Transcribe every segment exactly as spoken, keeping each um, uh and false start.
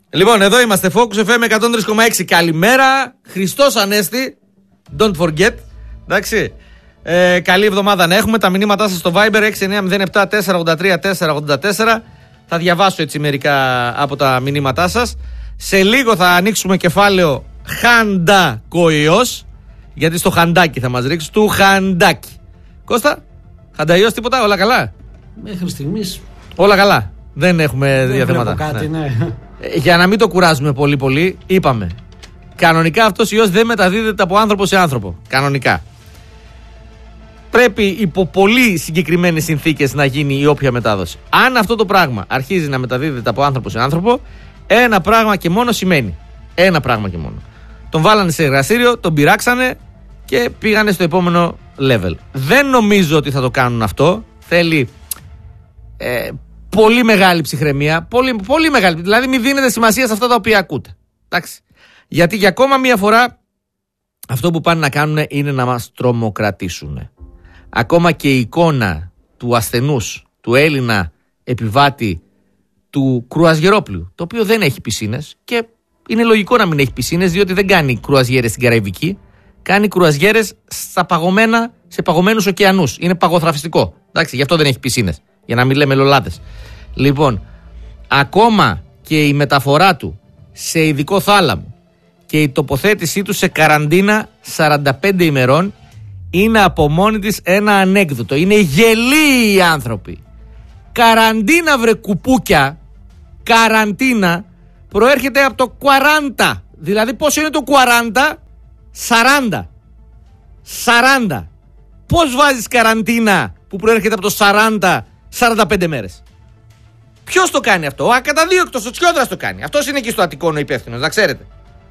Λοιπόν, εδώ είμαστε. Focus εφ εμ εκατόν τρία κόμμα έξι. Καλημέρα. Χριστός Ανέστη. Don't forget. Εντάξει. Ε, καλή εβδομάδα να έχουμε. Τα μηνύματά σας στο Viber έξι εννιά μηδέν επτά τέσσερα ογδόντα τρία τέσσερα ογδόντα τέσσερα. Θα διαβάσω έτσι μερικά από τα μηνύματά σας. Σε λίγο θα ανοίξουμε κεφάλαιο Χαντακοϊός. Γιατί στο χαντάκι θα μας ρίξει. Του χαντάκι. Κώστα, Χανταϊός τίποτα, όλα καλά. Μέχρι στιγμής όλα καλά. Δεν έχουμε δεν διαθέματα. Κάτι, ναι. Ναι. Για να μην το κουράζουμε πολύ πολύ, είπαμε. Κανονικά αυτός ο ιός δεν μεταδίδεται από άνθρωπο σε άνθρωπο. Κανονικά. Πρέπει υπό πολύ συγκεκριμένες συνθήκες να γίνει η όποια μετάδοση. Αν αυτό το πράγμα αρχίζει να μεταδίδεται από άνθρωπο σε άνθρωπο, ένα πράγμα και μόνο σημαίνει. Ένα πράγμα και μόνο. Τον βάλανε σε εργαστήριο, τον πειράξανε και πήγανε στο επόμενο level. Δεν νομίζω ότι θα το κάνουν αυτό. Θέλει ε, πολύ μεγάλη ψυχραιμία. Πολύ, πολύ μεγάλη. Δηλαδή, μην δίνετε σημασία σε αυτά τα οποία ακούτε. Εντάξει. Γιατί για ακόμα μία φορά αυτό που πάνε να κάνουν είναι να μας τρομοκρατήσουν. Ακόμα και η εικόνα του ασθενούς, του Έλληνα επιβάτη, του κρουαζιερόπλου, το οποίο δεν έχει πισίνες και είναι λογικό να μην έχει πισίνες, διότι δεν κάνει κρουαζιέρες στην Καραϊβική, κάνει κρουαζιέρες στα παγωμένα, σε παγωμένους ωκεανούς. Είναι παγοθραφιστικό. Εντάξει, γι' αυτό δεν έχει πισίνες. Για να μην λέμε λολάτες. Λοιπόν, ακόμα και η μεταφορά του σε ειδικό θάλαμο και η τοποθέτησή του σε καραντίνα σαράντα πέντε ημερών είναι από μόνη της ένα ανέκδοτο. Είναι γελοί οι άνθρωποι. Καραντίνα, βρε κουπούκια, καραντίνα προέρχεται από το κουαράντα. Δηλαδή πόσο είναι το κουαράντα? σαράντα. σαράντα. Πώς βάζεις καραντίνα που προέρχεται από το σαράντα σαράντα πέντε μέρες? Ποιος το κάνει αυτό? Ο ακαταδίωκτος, ο Τσιόδρας το κάνει. Αυτός είναι εκεί στο Αττικό ο υπεύθυνος, να ξέρετε.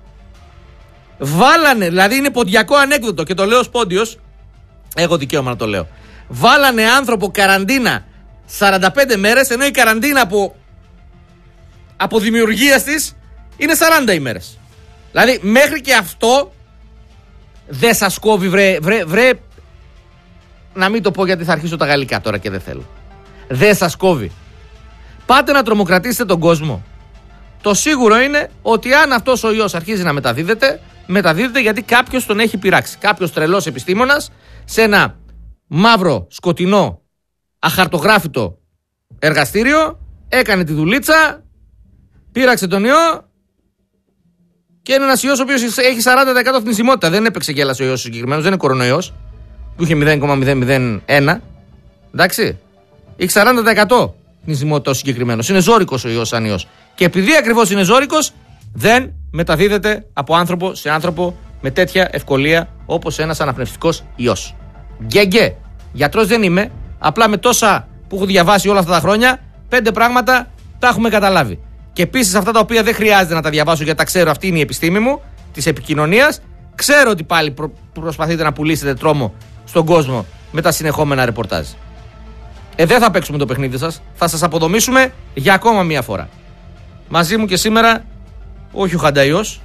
Βάλανε, δηλαδή είναι ποντιακό ανέκδοτο και το λέω ως πόντιος, έχω δικαίωμα να το λέω. Βάλανε άνθρωπο καραντίνα σαράντα πέντε μέρες, ενώ η καραντίνα από, από δημιουργίας της είναι σαράντα ημέρες. Δηλαδή μέχρι και αυτό δεν σας κόβει, βρε, βρε, βρε, να μην το πω γιατί θα αρχίσω τα γαλλικά τώρα και δεν θέλω. Δεν σας κόβει. Πάτε να τρομοκρατήσετε τον κόσμο. Το σίγουρο είναι ότι αν αυτός ο ιός αρχίζει να μεταδίδεται, μεταδίδεται γιατί κάποιος τον έχει πειράξει. Κάποιος τρελός επιστήμονας σε ένα μαύρο, σκοτεινό, αχαρτογράφητο εργαστήριο έκανε τη δουλίτσα, πείραξε τον ιό και είναι ένας ιός ο οποίος έχει σαράντα τοις εκατό θνησιμότητα. Δεν έπαιξε γέλας ο ιός συγκεκριμένος, δεν είναι κορονοϊός που είχε μηδέν κόμμα μηδέν μηδέν ένα. Εντάξει. Έχει σαράντα τοις εκατό θνησιμότητα ο συγκεκριμένος. Είναι ζώρικος ο ιός σαν ιός. Και επειδή ακριβώς είναι ζώρικος, δεν μεταδίδεται από άνθρωπο σε άνθρωπο με τέτοια ευκολία όπως ένας αναπνευστικός ιός. Γκέγκε. Γιατρός δεν είμαι. Απλά με τόσα που έχω διαβάσει όλα αυτά τα χρόνια, πέντε πράγματα τα έχουμε καταλάβει. Και επίσης αυτά τα οποία δεν χρειάζεται να τα διαβάσω γιατί τα ξέρω, αυτή είναι η επιστήμη μου της επικοινωνίας. Ξέρω ότι πάλι προ- προσπαθείτε να πουλήσετε τρόμο στον κόσμο με τα συνεχόμενα ρεπορτάζ. Ε, δεν θα παίξουμε το παιχνίδι σας. Θα σας αποδομήσουμε για ακόμα μία φορά. Μαζί μου και σήμερα, όχι ο Χανταϊός.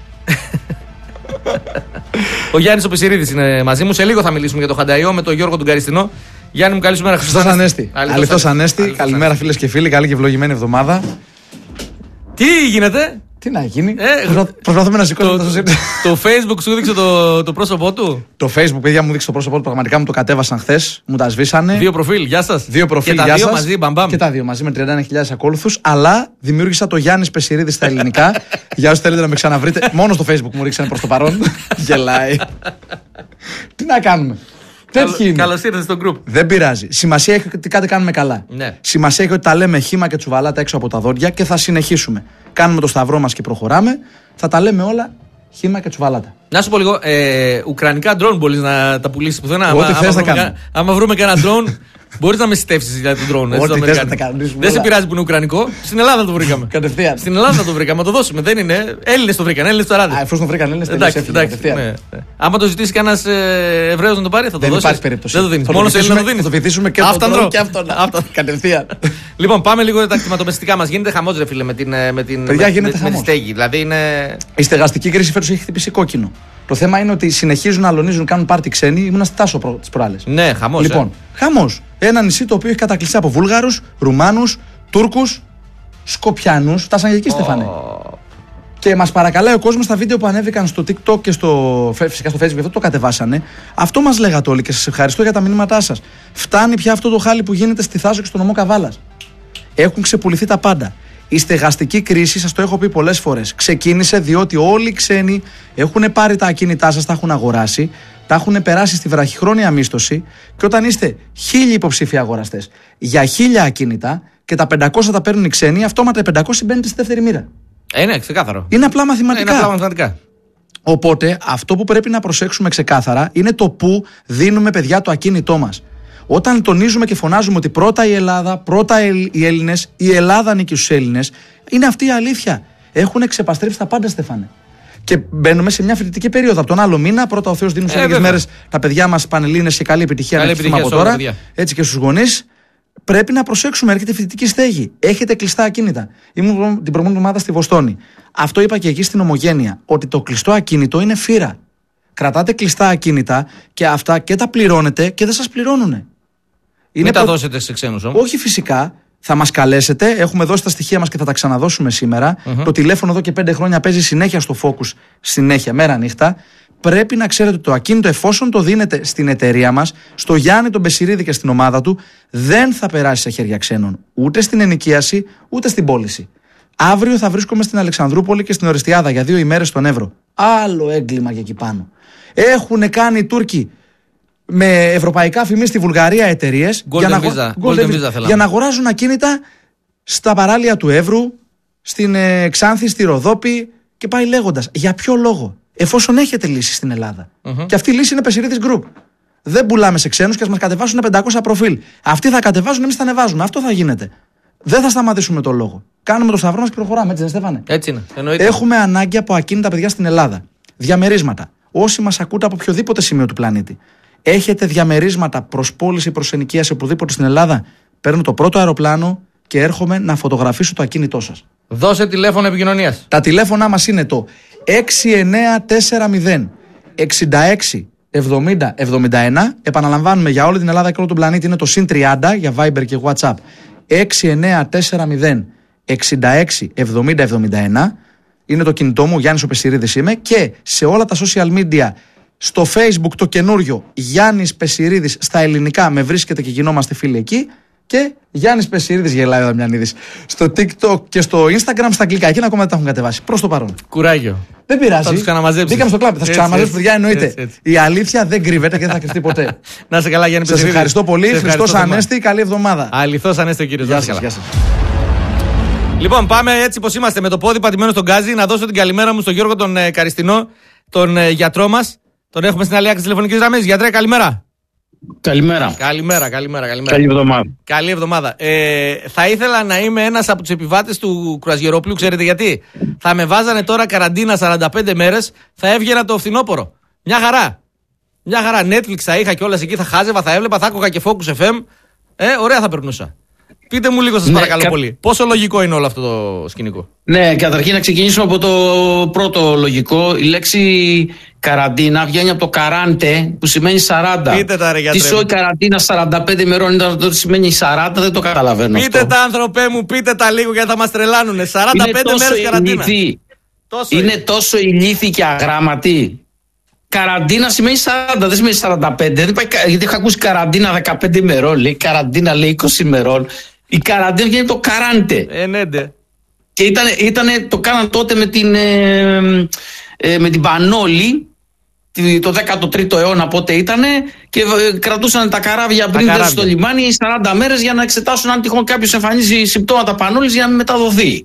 Ο Γιάννης ο Πισιρίδης είναι μαζί μου. Σε λίγο θα μιλήσουμε για τον Χανταϊό με τον Γιώργο τον Καριστινό. Γιάννη μου, καλή σου μέρα. Χριστός Ανέστη. Αληθώς Ανέστη. Καλημέρα φίλες και φίλοι. Καλή και ευλογημένη εβδομάδα. Τι γίνεται? Τι να γίνει. Ε, Προσπαθούμε να σηκώσουμε το, το, το, το Facebook σου δείξε το, το πρόσωπό του. Το Facebook, παιδιά, μου δείξε το πρόσωπό του. Πραγματικά μου το κατέβασαν χθες. Μου τα σβήσανε. Δύο προφίλ, γεια σας. Δύο προφίλ, και τα γεια δύο σας. μαζί, μπαμπαμ. Και τα δύο μαζί με τριάντα ένα χιλιάδες ακόλουθους. Αλλά δημιούργησα το Γιάννης Πεσιρίδη στα ελληνικά. Για όσοι θέλετε να με ξαναβρείτε. Μόνο στο Facebook μου ρίξανε προς το παρόν. Γελάει. Τι να κάνουμε. Καλώς ήρθατε στο group. Δεν πειράζει. Σημασία έχει ότι κάτι κάνουμε καλά. Ναι. Σημασία έχει ότι τα λέμε χύμα και τσουβαλάτα έξω από τα δόντια και θα συνεχίσουμε. Κάνουμε το σταυρό μας και προχωράμε. Θα τα λέμε όλα χύμα και τσουβαλάτα. Να σου πω λίγο, ε, ουκρανικά drone μπορείς να τα πουλήσεις πουθενά. Ό,τι θες να κάνουμε. Άμα βρούμε κανένα drone, μπορείς να με συστεύσεις για τον drone. Ό,τι θες να τα κάνουμε. Δεν σε πειράζει που είναι ουκρανικό. Στην Ελλάδα το βρήκαμε. Κατευθείαν. Στην Ελλάδα το βρήκαμε, το δώσουμε. Δεν είναι. Έλληνες το βρήκαν, Έλληνες το ράδι. Α, εφόσον το βρήκαν Έλληνες, εντάξει, εντάξει. Ναι. Άμα το ζητήσει κανένα Εβραίος να το πάρει, θα το δώσει. Δεν υπάρχει περίπτωση. Δεν το δίνει. Μόνο σε Έλληνα το δίνει. Θα το βυθίσουμε και αυτόν και αυτόν. Κατευθείαν. Λοιπόν, πάμε λίγο τα κτηματοπαιδευτικά μας. Γίνεται χαμός, ρε φίλε, με την, με την, Παιδιά, με, γίνεται με, με τη στέγη. Δηλαδή είναι... Η στεγαστική κρίση φέτος έχει χτυπήσει κόκκινο. Το θέμα είναι ότι συνεχίζουν να αλωνίζουν, κάνουν πάρτι ξένοι. Ήμουν στη Τάσο προ... τις προάλλες. Ναι, χαμός. Λοιπόν, ε. χαμός. Ένα νησί το οποίο έχει κατακλειστεί από Βούλγαρους, Ρουμάνους, Τούρκους, Σκοπιανούς. Φτάσαν και εκεί, oh. Στεφανέ. Και μας παρακαλάει ο κόσμος στα βίντεο που ανέβηκαν στο TikTok και στο, φυσικά στο Facebook, αυτό το κατεβάσανε. Αυτό μας λέγατε όλοι και σας ευχαριστώ για τα μηνύματά σας. Φτάνει πια αυτό το χάλι που γίνεται στη Θάσο και στο νομό Καβάλας. Έχουν ξεπουληθεί τα πάντα. Η στεγαστική κρίση, σας το έχω πει πολλές φορές, ξεκίνησε διότι όλοι οι ξένοι έχουν πάρει τα ακίνητά σας, τα έχουν αγοράσει, τα έχουν περάσει στη βραχυχρόνια μίσθωση και όταν είστε χίλιοι υποψήφοι αγοραστές για χίλια ακίνητα και τα πεντακόσια τα παίρνουν οι ξένοι, αυτόματα οι πεντακόσια μπαίνετε στη δεύτερη μοίρα. Ε, ναι, ξεκάθαρο. Είναι απλά μαθηματικά. Είναι απλά μαθηματικά. Οπότε αυτό που πρέπει να προσέξουμε ξεκάθαρα είναι το πού δίνουμε, παιδιά, το ακίνητό μας. Όταν τονίζουμε και φωνάζουμε ότι πρώτα η Ελλάδα, πρώτα οι Έλληνες, η Ελλάδα ανήκει στους Έλληνες, είναι αυτή η αλήθεια. Έχουν ξεπαστρέψει τα πάντα, Στέφανε. Και μπαίνουμε σε μια φοιτητική περίοδο. Από τον άλλο μήνα, πρώτα ο Θεός δίνει σε λίγες μέρες τα παιδιά μας Πανελλήνες και καλή επιτυχία να ευχηθούμε από τώρα. Έτσι και στους γονείς. Πρέπει να προσέξουμε, έρχεται φοιτητική στέγη. Έχετε κλειστά ακίνητα. Ήμουν την προηγούμενη εβδομάδα στη Βοστόνη. Αυτό είπα και εκεί στην Ομογένεια. Ότι το κλειστό ακίνητο είναι φύρα. Κρατάτε κλειστά ακίνητα και αυτά και τα πληρώνετε και δεν σας πληρώνουνε. Μην προ... τα δώσετε σε ξένους όμως. Όχι φυσικά. Θα μας καλέσετε. Έχουμε δώσει τα στοιχεία μας και θα τα ξαναδώσουμε σήμερα. Mm-hmm. Το τηλέφωνο εδώ και πέντε χρόνια παίζει συνέχεια στο Focus. Συνέχεια, μέρα νύχτα. Πρέπει να ξέρετε ότι το ακίνητο, εφόσον το δίνετε στην εταιρεία μας, στο Γιάννη τον Πεσιρίδη και στην ομάδα του, δεν θα περάσει σε χέρια ξένων. Ούτε στην ενοικίαση, ούτε στην πώληση. Αύριο θα βρίσκομαι στην Αλεξανδρούπολη και στην Οριστιάδα για δύο ημέρες στον Εύρο. Άλλο έγκλημα για εκεί πάνω. Έχουν κάνει οι Τούρκοι με ευρωπαϊκά φημί στη Βουλγαρία εταιρείες για, να... για να αγοράζουν ακίνητα στα παράλια του Εύρου, στην ε, Ξάνθη, στη Ροδόπη και πάει λέγοντας. Για ποιο λόγο? Εφόσον έχετε λύση στην Ελλάδα. Mm-hmm. Και αυτή η λύση είναι Πεσιρίδης Group. Δεν πουλάμε σε ξένους και ας μας κατεβάσουν πεντακόσια προφίλ. Αυτοί θα κατεβάζουν, εμείς θα ανεβάζουμε. Αυτό θα γίνεται. Δεν θα σταματήσουμε το λόγο. Κάνουμε το σταυρό μας και προχωράμε, έτσι δεν Στέφανε? Έτσι είναι. Εννοείται. Έχουμε ανάγκη από ακίνητα, παιδιά, στην Ελλάδα. Διαμερίσματα. Όσοι μας ακούτε από οποιοδήποτε σημείο του πλανήτη, έχετε διαμερίσματα προς πώληση, προς ενοικίαση οπουδήποτε στην Ελλάδα, παίρνω το πρώτο αεροπλάνο και έρχομαι να φωτογραφίσω το ακίνητό σας. Δώσε τηλέφωνο επικοινωνίας. Τα τηλέφωνά μας είναι το έξι εννέα τέσσερα μηδέν εξήντα έξι εβδομήντα εβδομήντα ένα. Επαναλαμβάνουμε, για όλη την Ελλάδα και όλο τον πλανήτη είναι το συν τριάντα για Viber και WhatsApp. έξι εννέα τέσσερα μηδέν εξήντα έξι εβδομήντα εβδομήντα ένα. Είναι το κινητό μου, Γιάννης ο Πεσιρίδης είμαι. Και σε όλα τα social media, στο Facebook το καινούριο Γιάννης Πεσιρίδης στα ελληνικά, με βρίσκεται και γινόμαστε φίλοι εκεί. Και Γιάννης Πεσιρίδης, γελάει ο Δαμιανίδης, στο TikTok και στο Instagram στα αγγλικά. Εκείνα ακόμα δεν τα έχουν κατεβάσει. Προς το παρόν. Κουράγιο. Δεν πειράζει. Θα τους ξαναμαζέψεις. Μπήκαμε στο κλαμπ. Θα τους ξαναμαζέψεις, παιδιά, εννοείται. Έτσι, έτσι. Η αλήθεια δεν κρύβεται και δεν θα κρυφτεί ποτέ. Να είσαι καλά, Γιάννη Πεσιρίδη. Σας ευχαριστώ πολύ. Χριστός Ανέστη. Καλή εβδομάδα. Αληθώς Ανέστη ο κύριος. Γεια σας. Γεια σας. Λοιπόν, πάμε έτσι πως είμαστε, με το πόδι πατημένο στον γκάζι, να δώσω την καλημέρα μου στον Γιώργο τον ε, Καριστινό, τον ε, γιατρό μας. Τον έχουμε στην άλλη άκρη της τηλεφωνικής γραμμής. Γιατρέ, καλημέρα. Καλημέρα. Καλημέρα, καλημέρα, καλημέρα. Καλή εβδομάδα. Καλή εβδομάδα. Ε, θα ήθελα να είμαι ένας από τους επιβάτες του κρουαζιερόπλου, ξέρετε γιατί? Θα με βάζανε τώρα καραντίνα σαράντα πέντε μέρες, θα έβγαινα το φθινόπωρο. Μια χαρά. Μια χαρά. Netflix θα είχα κιόλας εκεί, θα χάζευα, θα έβλεπα, θα άκουγα και Focus εφ εμ. Ε, ωραία θα περνούσα. Πείτε μου λίγο, σας ναι, παρακαλώ κα... πολύ. Πόσο λογικό είναι όλο αυτό το σκηνικό? Ναι, καταρχήν να ξεκινήσουμε από το πρώτο λογικό. Η λέξη καραντίνα βγαίνει από το καράντε, που σημαίνει σαράντα. Πείτε τα, ρε γιατρέ. Τι σοϊ καραντίνα σαράντα πέντε ημερών ήταν αυτό, σημαίνει σαράντα, δεν το καταλαβαίνω. Πείτε αυτό. Τα, άνθρωπέ μου, πείτε τα λίγο γιατί θα μας τρελάνουνε. σαράντα πέντε μέρες καραντίνα. Τόσο είναι τόσο ηλίθιοι και αγράμματοι. Καραντίνα σημαίνει σαράντα, δεν σημαίνει σαράντα πέντε. Δεν πάει, γιατί έχω ακούσει καραντίνα δεκαπέντε ημερών, λέει καραντίνα λέει είκοσι ημερών. Η καραντίνα βγαίνει το καράντε. Ε, ναι, ναι. Και ήταν, ήτανε, το κάναν τότε με την, ε, ε, με την Πανόλη, το δέκατο τρίτο αιώνα πότε ήτανε, και ε, κρατούσαν τα καράβια πριν δέσουν στο λιμάνι σαράντα μέρες για να εξετάσουν αν τυχόν κάποιος εμφανίζει συμπτώματα Πανόλης για να μεταδοθεί.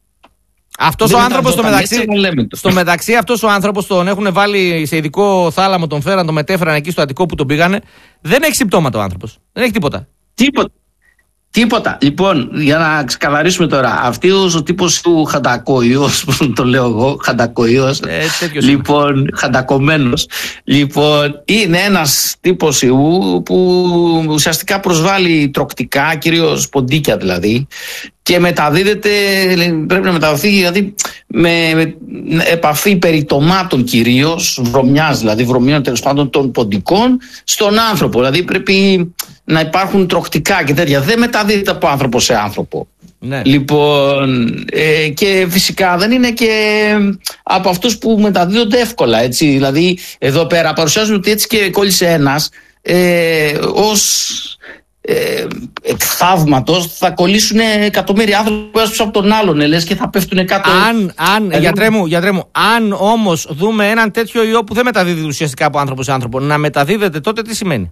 Αυτός ο άνθρωπος στο μεταξύ, στο μεταξύ αυτός ο άνθρωπος τον έχουν βάλει σε ειδικό θάλαμο, τον φέραν, τον μετέφεραν εκεί στο Αττικό που τον πήγανε. Δεν έχει συμπτώματα ο άνθρωπος. Δεν έχει τίποτα. Τίποτα. Τίποτα. Λοιπόν, για να ξεκαθαρίσουμε τώρα, αυτός ο τύπος του χαντακοϊός, που το λέω εγώ, χαντακοϊός, ε, λοιπόν, χαντακωμένος, λοιπόν, είναι ένας τύπος ιού που ουσιαστικά προσβάλλει τροκτικά, κυρίως ποντίκια δηλαδή, και μεταδίδεται, πρέπει να μεταδοθεί δηλαδή με, με επαφή περιτομάτων κυρίως, βρωμιάς δηλαδή, βρωμίων τέλος πάντων των ποντικών, στον άνθρωπο. Δηλαδή πρέπει να υπάρχουν τροχτικά και τέτοια. Δεν μεταδίδεται από άνθρωπο σε άνθρωπο. Ναι. Λοιπόν, ε, και φυσικά δεν είναι και από αυτούς που μεταδίδονται εύκολα, έτσι. Δηλαδή, εδώ πέρα παρουσιάζουν ότι έτσι και κόλλησε ένας, ε, ως ε, εκ θαύματος θα κολλήσουν εκατομμύρια άνθρωποι ένας από τον άλλον, ε, λες, και θα πέφτουν κάτω. Αν, αν ε, γιατρέ μου, γιατρέ μου, αν όμως δούμε έναν τέτοιο ιό που δεν μεταδίδεται ουσιαστικά από άνθρωπο σε άνθρωπο, να μεταδίδεται, τότε τι σημαίνει?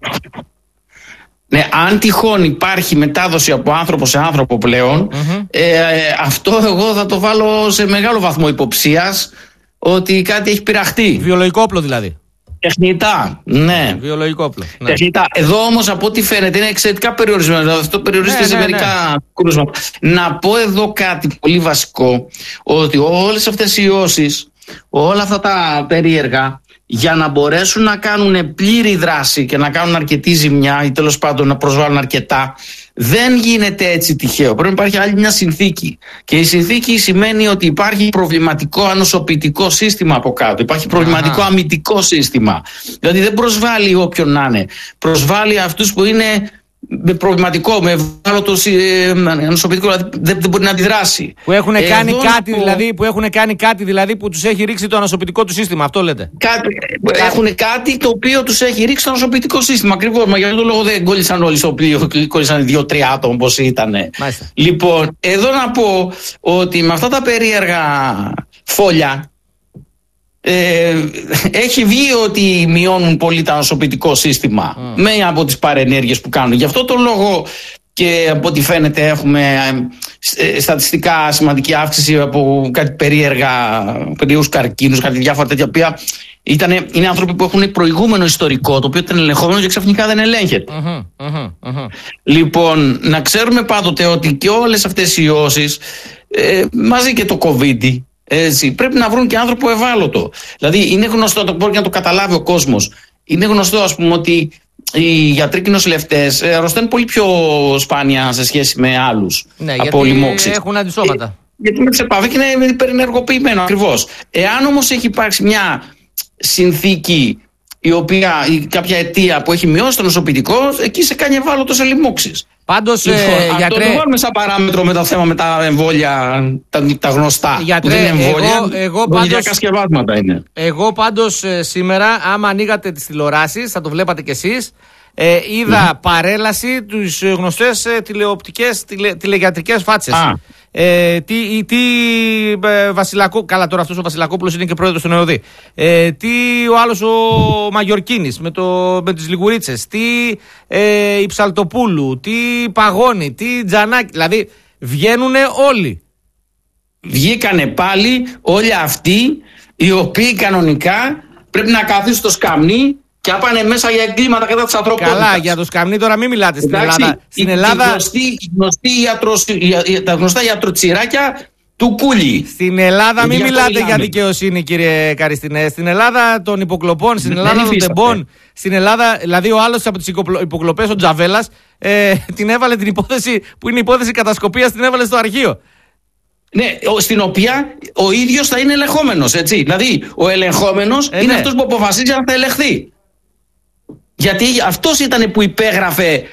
Ναι, αν τυχόν υπάρχει μετάδοση από άνθρωπο σε άνθρωπο πλέον, mm-hmm. ε, αυτό εγώ θα το βάλω σε μεγάλο βαθμό υποψίας ότι κάτι έχει πειραχτεί. Βιολογικό όπλο δηλαδή. Τεχνητά, ναι. Βιολογικό όπλο. Ναι. Τεχνητά. Εδώ όμως από ό,τι φαίνεται είναι εξαιρετικά περιορισμένο. Δηλαδή αυτό περιορίζεται ναι, σε ναι, μερικά ναι. κρούσματα. Να πω εδώ κάτι πολύ βασικό, ότι όλες αυτές οι ιώσεις, όλα αυτά τα περίεργα, για να μπορέσουν να κάνουν πλήρη δράση και να κάνουν αρκετή ζημιά ή τέλος πάντων να προσβάλλουν αρκετά, δεν γίνεται έτσι τυχαίο. Πρέπει να υπάρχει άλλη μια συνθήκη. Και η συνθήκη σημαίνει ότι υπάρχει προβληματικό ανοσοποιητικό σύστημα από κάτω. Υπάρχει προβληματικό Αχα. αμυντικό σύστημα. Δηλαδή δεν προσβάλλει όποιον να είναι. Προσβάλλει αυτούς που είναι με προβληματικό, με ευάλωτο ανοσοποιητικό, δηλαδή δεν, δεν μπορεί να αντιδράσει. Που έχουν, ε, κάνει κάτι, που... δηλαδή, που έχουν κάνει κάτι δηλαδή που τους έχει ρίξει το ανοσοποιητικό του σύστημα, αυτό λέτε? Κάτι, έχουν κάτι το οποίο τους έχει ρίξει το ανοσοποιητικό σύστημα. Ακριβώς, μα για αυτόν τον λόγο δεν κόλλησαν όλοι στο πλοίο, κόλλησαν δύο-τρία άτομα όπως ήταν. Λοιπόν, εδώ να πω ότι με αυτά τα περίεργα φόλια, Ε, έχει βγει ότι μειώνουν πολύ το ανοσοποιητικό σύστημα mm. με από τις παρενέργειες που κάνουν. Γι' αυτό το λόγο και από ό,τι φαίνεται έχουμε ε, στατιστικά σημαντική αύξηση από κάτι περίεργα, περίεργους καρκίνους, κάτι διάφορα τέτοια οποία ήτανε, είναι άνθρωποι που έχουν προηγούμενο ιστορικό το οποίο ήταν ελεγχόμενο και ξαφνικά δεν ελέγχεται. Mm-hmm, mm-hmm, mm-hmm. Λοιπόν, να ξέρουμε πάντοτε ότι και όλες αυτές οι ιώσεις ε, μαζί και το COVID, έτσι, πρέπει να βρουν και άνθρωπο ευάλωτο. Δηλαδή είναι γνωστό, το μπορεί να το καταλάβει ο κόσμος. Είναι γνωστό, ας πούμε, ότι οι γιατροί και οι νοσηλευτές αρρωσταίνουν πολύ πιο σπάνια σε σχέση με άλλους. Ναι, από λοιμώξεις. Έχουν αντισώματα. Ε, γιατί είναι ξεπάβει και είναι υπερενεργοποιημένο ακριβώς. Εάν όμως έχει υπάρξει μια συνθήκη η οποία, ή κάποια αιτία που έχει μειώσει το νοσοποιητικό, εκεί σε κάνει ευάλωτο σε λοιμώξεις. Πάντως, λοιπόν, ε, αυτό γιατρέ, το βάλουμε σαν παράμετρο με το θέμα με τα εμβόλια, τα, τα γνωστά. Γιατρέ, που δεν είναι εμβόλια, εγώ, εγώ πάντως, σκευάσματα είναι. Εγώ πάντως ε, σήμερα, άμα ανοίγατε τις τηλεοράσεις, θα το βλέπατε κι εσείς, ε, είδα mm. παρέλαση τους γνωστές ε, τηλεοπτικές, τηλε, τηλεγιατρικές φάτσες. Ah. Ε, τι τι ε, Βασιλακό, καλά τώρα αυτός ο Βασιλακόπουλος είναι και πρόεδρος του ΝΕΟΔΗ. Ε, τι ο άλλος ο Μαγιορκίνης με, το, με τις Λιγουρίτσες, τι ε, η Ψαλτοπούλου, τι Παγώνη, τι Τζανάκη. Δηλαδή βγαίνουνε όλοι. Βγήκανε πάλι όλοι αυτοί οι οποίοι κανονικά πρέπει να καθίσουν στο σκαμνί και άπανε μέσα για εγκλήματα κατά της ανθρωπότητας. Καλά, για το σκαμνί τώρα μην μιλάτε στην Εντάξει, Ελλάδα. Στην η, Ελλάδα... Η γνωστή, γνωστή ιατρος, η, τα γνωστά ιατροτσιράκια του Κούλι. Στην Ελλάδα μην μιλάτε για δικαιοσύνη, κύριε Καριστινέ. Στην Ελλάδα των υποκλοπών, στην Ελλάδα των τεμπών. Στην Ελλάδα, δηλαδή ο άλλος από τις υποκλοπές, ο Τζαβέλας, ε, την έβαλε την υπόθεση που είναι υπόθεση κατασκοπίας, την έβαλε στο αρχείο. Ναι, στην οποία ο ίδιος θα είναι ελεγχόμενος, έτσι. Δηλαδή, ο ελεγχόμενος ε, είναι ναι. αυτός που αποφασίζει αν θα ελεγχθεί. Γιατί αυτός ήταν που υπέγραφε.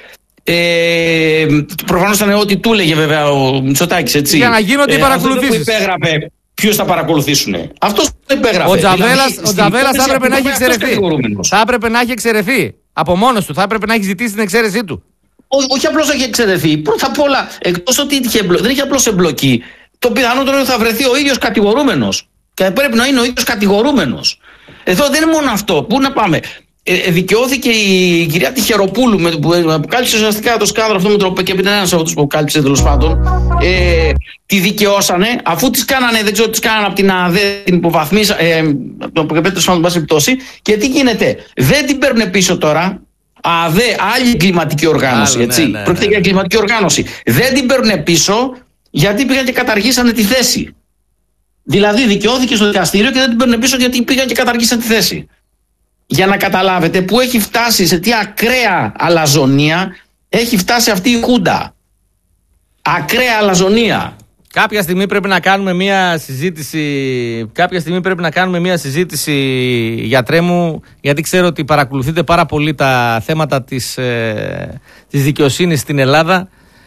Ε, προφανώς ήταν ό,τι του έλεγε βέβαια ο Μητσοτάκης, έτσι. Για να γίνονται οι ε, παρακολουθήσεις. Αυτός που υπέγραφε ποιους θα παρακολουθήσουν. Αυτός το υπέγραφε. Ο Τζαβέλας δηλαδή, θα έπρεπε να έχει εξαιρεθεί. Θα έπρεπε να έχει εξαιρεθεί. Από μόνος του. Θα έπρεπε να έχει ζητήσει την εξαίρεσή του. Ό, όχι απλώς έχει εξαιρεθεί. Πρώτα απ' όλα, εκτός ότι είχε, δεν είχε απλώς εμπλοκή. Το πιθανότερο είναι ότι θα βρεθεί ο ίδιος κατηγορούμενος. Και πρέπει να είναι ο ίδιος κατηγορούμενος. Εδώ δεν είναι μόνο αυτό. Πού να πάμε. Ε, δικαιώθηκε η κυρία Τυχεροπούλου με, που αποκάλυψε ουσιαστικά το σκάνδαλο αυτό με το και επειδή είναι ένας από αυτούς που αποκάλυψε τέλος πάντων. Ε, τη δικαιώσανε αφού τις κάνανε, δεν ξέρω τι κάνανε από την ΑΔΕ, την υποβαθμίσα, ε, το τέλος πάντων, πάση πτώση. Και τι γίνεται, δεν την παίρνουν πίσω τώρα. ΑΔΕ, άλλη εγκληματική οργάνωση. Άλλο, έτσι. Ναι, ναι, πρόκειται ναι, για εγκληματική οργάνωση. Δεν την παίρνουν πίσω γιατί πήγαν και καταργήσανε τη θέση. Δηλαδή δικαιώθηκε στο δικαστήριο και δεν την παίρνουν πίσω γιατί πήγαν και καταργήσανε τη θέση. Για να καταλάβετε που έχει φτάσει, σε τι ακραία αλαζονία έχει φτάσει αυτή η Χούντα. Ακραία αλαζονία. Κάποια στιγμή πρέπει να κάνουμε μια συζήτηση, κάποια στιγμή πρέπει να κάνουμε μια συζήτηση, γιατρέ μου, γιατί ξέρω ότι παρακολουθείτε πάρα πολύ τα θέματα της, ε, της δικαιοσύνης στην Ελλάδα.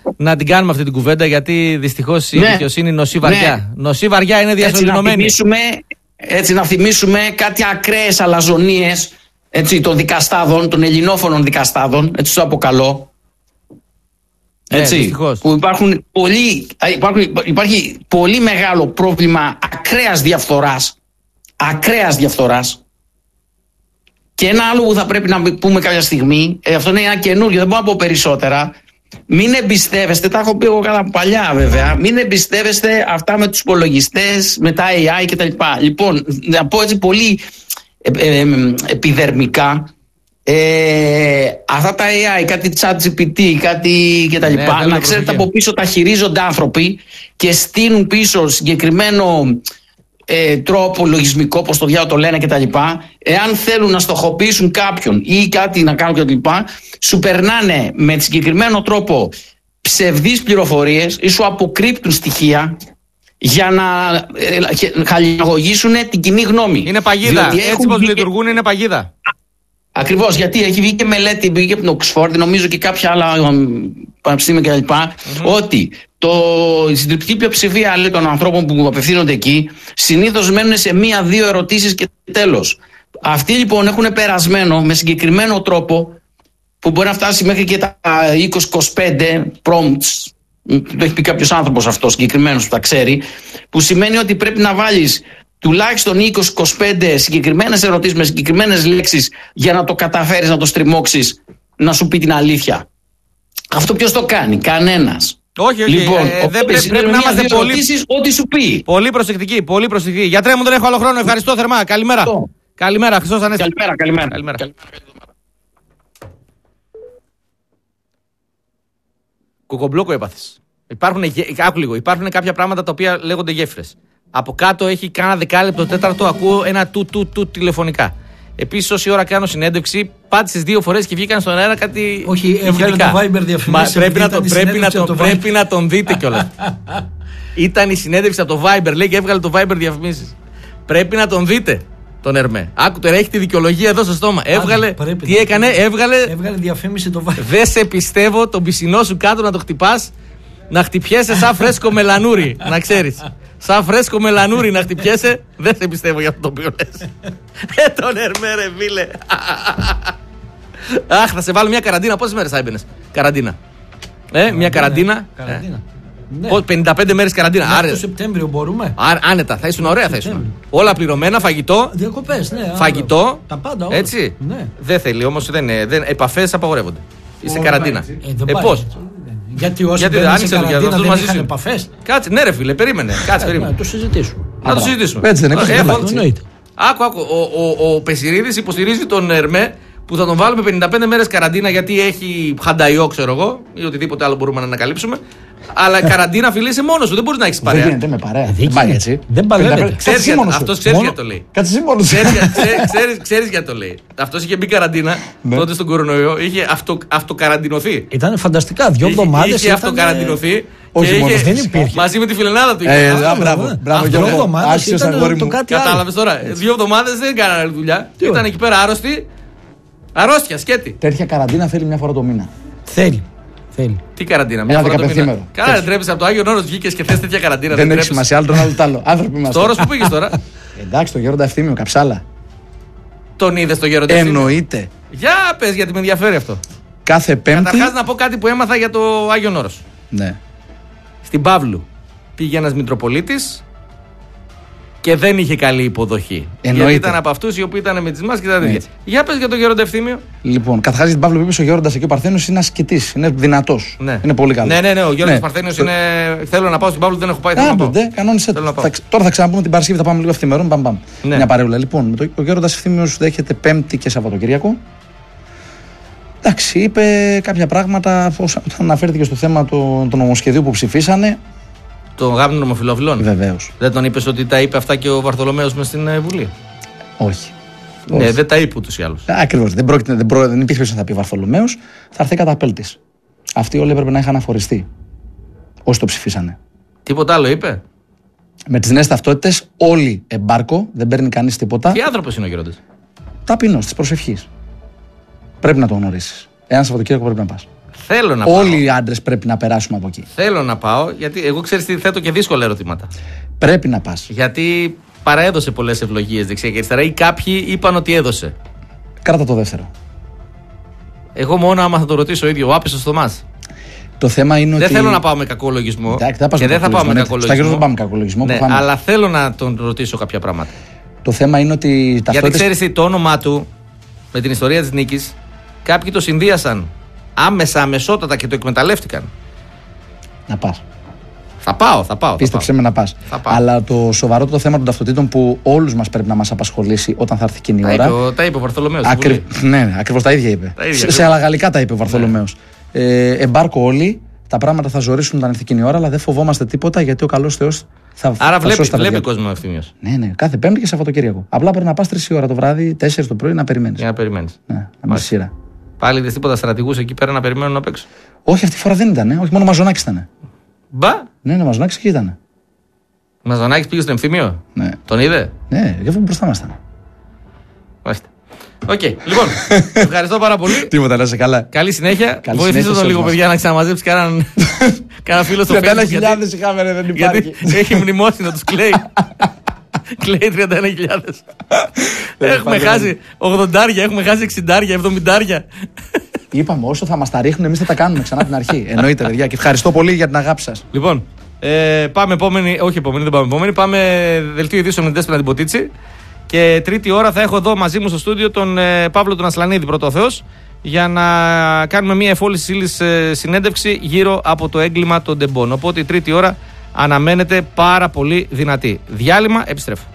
να την κάνουμε αυτή την κουβέντα, γιατί δυστυχώς η Ναι. δικαιοσύνη νοσεί βαριά. Ναι. Νοσεί βαριά, είναι Έτσι να, διασωληνωμένη. θυμίσουμε, έτσι να θυμίσουμε κάτι ακραίες αλαζονίες, έτσι, των δικαστάδων, των ελληνόφωνων δικαστάδων, έτσι το αποκαλώ. Έτσι, δυστυχώς. που υπάρχουν πολύ, υπάρχουν, υπάρχει πολύ μεγάλο πρόβλημα ακραίας διαφθοράς, ακραίας διαφθοράς. Και ένα άλλο που θα πρέπει να πούμε κάποια στιγμή, ε, αυτό είναι ένα καινούριο, δεν μπορώ να πω περισσότερα. Μην εμπιστεύεστε, τα έχω πει εγώ κατά παλιά βέβαια, μην εμπιστεύεστε αυτά με τους υπολογιστές, με τα έι άι κτλ. Λοιπόν, να πω έτσι πολύ ε, ε, ε, επιδερμικά, ε, αυτά τα έι άι, κάτι ChatGPT, κάτι κτλ. Ναι, να ξέρετε, από πίσω τα χειρίζονται άνθρωποι και στείλουν πίσω συγκεκριμένο ε, τρόπο λογισμικό, όπως το διάολο το λένε κτλ. Εάν θέλουν να στοχοποιήσουν κάποιον ή κάτι να κάνουν κτλ., σου περνάνε με συγκεκριμένο τρόπο ψευδείς πληροφορίες ή σου αποκρύπτουν στοιχεία για να ε, χαλιναγωγήσουν την κοινή γνώμη. Είναι παγίδα. Διότι Έτσι έχουν πως βγει... λειτουργούν, είναι παγίδα. Ακριβώς, γιατί έχει βγει και μελέτη, βγήκε από την Οξφόρδη, νομίζω και κάποια άλλα πανεπιστήμια κλπ. Mm-hmm. Ότι το, η συντριπτική πλειοψηφία, λέει, των ανθρώπων που απευθύνονται εκεί συνήθως μένουν σε μία-δύο ερωτήσεις και τέλος. Αυτοί λοιπόν έχουν περασμένο με συγκεκριμένο τρόπο που μπορεί να φτάσει μέχρι και τα είκοσι είκοσι πέντε prompts. Το έχει πει κάποιος άνθρωπος αυτό συγκεκριμένος που τα ξέρει, που σημαίνει ότι πρέπει να βάλεις τουλάχιστον είκοσι είκοσι πέντε συγκεκριμένες ερωτήσεις με συγκεκριμένες λέξεις για να το καταφέρεις να το στριμώξεις να σου πει την αλήθεια. Αυτό ποιος το κάνει? Κανένας. Όχι, όχι. Λοιπόν, ε, δεν πρέπει, πρέπει να είμαστε πολύ, ό,τι σου πει. πολύ προσεκτικοί. Πολύ προσεκτικοί. Γιατρέ μου, δεν έχω άλλο χρόνο. Ευχαριστώ θερμά. Καλημέρα. Αυτό. Καλημέρα, Χριστός Ανέστη. Καλημέρα, καλημέρα. Καλημέρα. Κουκομπλόκο έπαθες. Υπάρχουν, άκου λίγο, υπάρχουν κάποια πράγματα τα οποία λέγονται γέφυρες. Από κάτω έχει κάνα δεκάλεπτο τέταρτο, ακούω ένα του του του τηλεφωνικά. Επίσης, όση ώρα κάνω συνέντευξη, πάτησες δύο φορές και βγήκαν στον αέρα κάτι. Όχι, έβγαλε το Viber διαφημίσεις. Πρέπει, να, το, πρέπει, να, το, πρέπει να τον δείτε κιόλας. Ήταν η συνέντευξη από το Viber, λέει, και έβγαλε το Viber διαφημίσεις. Πρέπει να τον δείτε τον Ερμέ. Άκου τώρα, έχει τη δικαιολογία εδώ στο στόμα. Έβγαλε. Πρέπει, τι έκανε, έβγαλε. Έβγαλε διαφήμιση το Viber. Δεν σε πιστεύω τον πισινό σου κάτω να το χτυπάς, να χτυπιέσαι σαν φρέσκο μελανούρι, να ξέρεις. Σαν φρέσκο μελανούρι να χτυπιέσαι, δεν σε πιστεύω για αυτό το οποίο λες. Ε, τον Ερμέ, ρε φίλε. Αχ, θα σε βάλω μια καραντίνα. Πόσες μέρες θα έμπαινες καραντίνα? Ε, μια καραντίνα. Καραντίνα. Ναι. πενήντα πέντε μέρες καραντίνα. Άρα, Άρα, το Σεπτέμβριο μπορούμε. Άρα, άνετα, θα ήσουν ωραία, θα ήσουν. Όλα πληρωμένα, φαγητό. Διακοπές, ναι. Φαγητό. Τα πάντα, όλα. Έτσι. Ναι. Δεν θέλει όμως, δεν, δεν, επαφές απαγορεύονται. Είσαι Ω, καραντίνα. Ε, δεν ε, πάει. πώς? Γιατί όσοι Γιατί μπαίνουν σε άνοιξε το καραντίνα κέντρο, δεν μαζί είχαν σου. επαφές. Κάτσε, ναι, ρε φίλε, περίμενε. Κάτσε, Ε, περίμενε. Να το συζητήσουμε. Να το συζητήσουμε. Έτσι δεν είναι, Ε, καλά, έχω- έτσι. Εννοείται. Άκου, άκου. Ο, ο, ο Πεσιρίδης υποστηρίζει τον Ερμέ που θα τον βάλουμε πενήντα πέντε μέρες καραντίνα γιατί έχει χανταϊό, ξέρω εγώ, ή οτιδήποτε άλλο μπορούμε να ανακαλύψουμε. Αλλά καραντίνα, φίλε, είσαι μόνος σου. Δεν μπορείς να έχεις Δεν παρέα. γίνεται με παρέα. Δεν Δεν πάει γίνεται. έτσι. Δεν παλεύεται. Κάτσε Ξέρεις εσύ για- μόνος σου. αυτός ξέρεις Μόνο- γιατί το λέει. Κάτσε εσύ μόνος σου. Ξέρεις, για- ξέρεις, ξέρεις, ξέρεις γιατί το λέει. Αυτός είχε μπει καραντίνα Ναι. τότε στον κορονοϊό. Είχε αυτο, αυτοκαραντινωθεί. Ήταν φανταστικά. Δύο Είχε- εβδομάδες. Είχε αυτοκαραντινωθεί. Όχι και μόνο, είχε- δεν υπήρχε. Μαζί με τη φιλενάδα του. είχε. Ε, Αυτό, α, μπράβο, ναι. μπράβο, Αυτό Γιώργο. εβδομάδες Άξιος ήταν αγόρι το μου. κάτι άλλο. Κατάλαβες τώρα. Δύο εβδομάδες δεν κάνανε άλλη δουλειά. Τι Ήταν ωραία. εκεί πέρα άρρωστοι. Αρρώστια, σκέτη. Τέτοια καραντίνα θέλει μια φορά το μήνα. Θέλει. Θέλει. Τι καραντίνα, μια Ένα φορά το δεκαπενθήμερο. μήνα. Καλά, δεν τρέπεις από το Άγιο Όρος βγήκες και θες τέτοια καραντίνα. Δεν έχει τρέπεις. σημασία, άλλο τον άλλο τ' άλλο. Άνθρωποι είμαστε. Στο Όρος που πήγες τώρα. Εντάξει, το Γέροντα Ευθύμιο, καψάλα. Τον είδες στο γεροντικό. Εννοείται. Για πες, γιατί με ενδιαφέρει αυτό. Κάθε Πέμπτη. Καταρχάς να πω κάτι που έμαθα για το Άγιο Όρος. Ναι. Στην Παύλου πήγε ένας Μητροπολίτης και δεν είχε καλή υποδοχή. Εννοείται. Γιατί ήταν από αυτούς οι οποίοι ήταν με τις μάσκες και τα τέτοια. Έτσι. Για πες για το Γέροντα Ευθύμιο. Λοιπόν, καταρχά για την Παύλο Πίπη, ο Γέροντα εκεί ο Παρθένος είναι ασκητής. Είναι δυνατός. Ναι. Είναι πολύ καλό. Ναι, ναι, ναι. Ο Γιώργος Παρθένιος είναι. Θέλω να πάω στην Παύλου, δεν έχω πάει. Θέλω να πάω. Άντε, κανόνισε. Θέλω να πάω. Θα, τώρα θα ξαναπούμε την Παρασκευή, θα πάμε λίγο ευθυμερών. Μπαμ, μπαμ. Ναι. Μια παρέουλα. Λοιπόν, το, ο Γέροντα Ευθύμιο δέχεται Πέμπτη και Σαββατοκύριακο. Εντάξει, είπε κάποια πράγματα πώς αναφέρθηκε στο θέμα του το νομοσχεδίου που ψηφίσανε. Το γάμο των ομοφυλοφιλών. Βεβαίω. Δεν τον είπες ότι τα είπε αυτά και ο Βαρθολομέος μες στην ε, Βουλή. Όχι. Ναι, δεν τα είπε ούτως ή άλλως. Ακριβώς. Δεν, πρόκειται- δεν, προ- δεν υπήρχε περίπτωση να θα πει Βαρθολομέος, θα έρθει καταπέλτης. Αυτοί όλοι έπρεπε να είχαν αφοριστεί. Όσοι το ψηφίσανε. Τίποτα άλλο είπε. Με τις νέες ταυτότητες, όλοι εμπάρκο, δεν παίρνει κανείς τίποτα. Τι άνθρωπος είναι ο Γέροντας. Ταπεινός της προσευχής. Πρέπει να το γνωρίσεις. Ένα Σαββατοκύριακο πρέπει να πας. Θέλω να Όλοι πάω. οι άντρες πρέπει να περάσουμε από εκεί. Θέλω να πάω, γιατί εγώ ξέρεις τι, θέτω και δύσκολα ερωτήματα. Πρέπει να πας. Γιατί παραέδωσε πολλές ευλογίες δεξιά και αριστερά ή κάποιοι είπαν ότι έδωσε. Κράτα το δεύτερο. Εγώ μόνο άμα θα το ρωτήσω ο ίδιο, ο άπιστος Θωμάς. Το θέμα είναι Δεν ότι. θέλω να πάω με κακό λογισμό. Εντάξει, δεν, και δεν θα πάω με κακό Στα λογισμό. γύρω δεν πάμε κακό λογισμό. Ναι, προφανώς. αλλά θέλω να τον ρωτήσω κάποια πράγματα. Το θέμα είναι ότι. Γιατί ταυτότητες- ξέρεις τι, το όνομά του με την ιστορία της νίκης, κάποιοι το συνδύασαν άμεσα, αμεσότατα και το εκμεταλλεύτηκαν. Να πας. Θα πάω, θα πάω. Πίστεψέ με να πας. Θα πάω. Αλλά το σοβαρό το θέμα των ταυτοτήτων που όλους μας πρέπει να μας απασχολήσει όταν θα έρθει εκείνη η Τα ώρα. είπε, ο- τα είπε ο Βαρθολομέος. στην Ακρι... Βουλή. Ναι, ακριβώς τα ίδια είπε. Τα ίδια, σε, ακριβώς. σε άλλα γαλλικά τα είπε ο Βαρθολομέος. Ε, εμπάρκο όλοι. Τα πράγματα θα ζορίσουν όταν έρθει εκείνη η ώρα, αλλά δεν φοβόμαστε τίποτα γιατί ο καλός Θεός θα, Άρα θα βλέπει, σώσει τα βλέπει παιδιά του. κόσμο ο Ευθύμιος. Ναι, ναι, κάθε Πέμπτη και Σαββατοκύριακο. Απλά πρέπει να πας τρεις η ώρα το βράδυ, τέσσερις το πρωί να περιμένεις. Για να περιμένεις. Ναι, να μπεις σειρά. Πάλι είδες τίποτα στρατηγούς εκεί πέρα να περιμένουν απ' έξω. Όχι, αυτή τη φορά δεν ήταν. Ε. Όχι, μόνο ο Μαζονάκης ήταν. Μπα! Ναι, ναι, ο Μαζονάκης εκεί ήταν. Μαζονάκης πήγε στο Ευθύμιο. Ναι, Τον είδε. ναι, γι' αυτό μπροστά μας ήταν. Μάλιστα. Οκ, λοιπόν. Ευχαριστώ πάρα πολύ. Τίποτα, να είσαι καλά. Καλή συνέχεια. Καλή Βοηθήστε συνέχεια τον σε λίγο, όλους παιδιά, να ξαναμαζέψει κανέναν κανένα φίλο στο Facebook. τριάντα γιατί- χιλιάδες είχαμε, ρε, δεν υπάρχει. Γιατί έχει μνημόσυνο, τους κλαίει. Κλαίει τριάντα ένα χιλιάδες. Έχουμε υπάρχει, χάσει ογδοντάρια, έχουμε χάσει εξιντάρια, εβδομηντάρια. Είπαμε, όσο θα μας τα ρίχνουν, εμείς θα τα κάνουμε ξανά την αρχή. Εννοείται, παιδιά, και ευχαριστώ πολύ για την αγάπη σας. Λοιπόν, ε, πάμε επόμενη, όχι επόμενη, δεν πάμε επόμενη. Πάμε δελτίο ειδήσεων με την Δέσποινα την Ποτίτση. Και τρίτη ώρα θα έχω εδώ μαζί μου στο στούντιο τον ε, Παύλο τον Ασλανίδη, πρώτο ο Θεός, για να κάνουμε μια εφόληση ύλης ε, συνέντευξη γύρω από το έγκλημα των Ντεμπών. Οπότε η τρίτη ώρα αναμένεται πάρα πολύ δυνατή. Διάλειμμα, επιστρέφω.